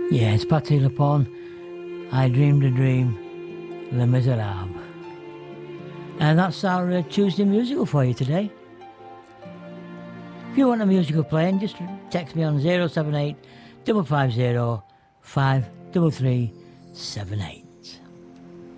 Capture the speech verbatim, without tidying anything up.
Yeah, it's Patti LuPone. I Dreamed a Dream, Les Miserables. And that's our uh, Tuesday musical for you today. If you want a musical playing, just text me on zero seven eight, five five zero, five three three seven eight.